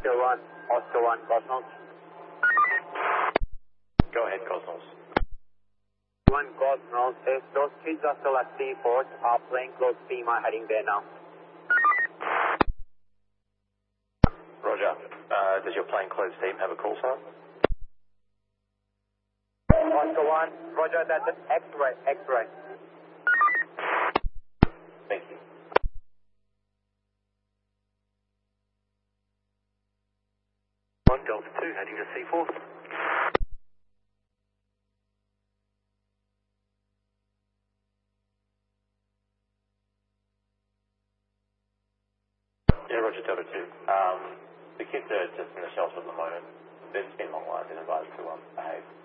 Oscar 1, Cosmos. Go ahead, Cosmos. 1 Cosmos, if those kids are still at Seaford, our plainclothes team are heading there now. Roger. Does your plainclothes team have a call sign? Oscar 1, Roger, that's an X-ray, X-ray. Thank you. Delta 2 heading to C4. Yeah, Roger, Delta 2. The kids are just in the shelter at the moment. They've just been long lines and advised to behave.